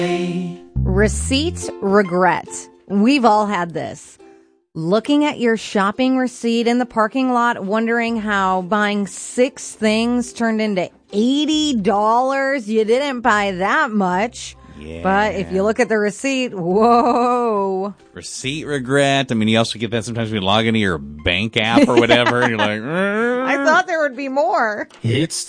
Receipt regret. We've all had this. Looking at your shopping receipt in the parking lot, wondering how buying 6 things turned into $80. You didn't buy that much. Yeah. But if you look at the receipt, whoa. Receipt regret. I mean, you also get that sometimes when you log into your bank app or whatever, and you're like, I thought there would be more. It's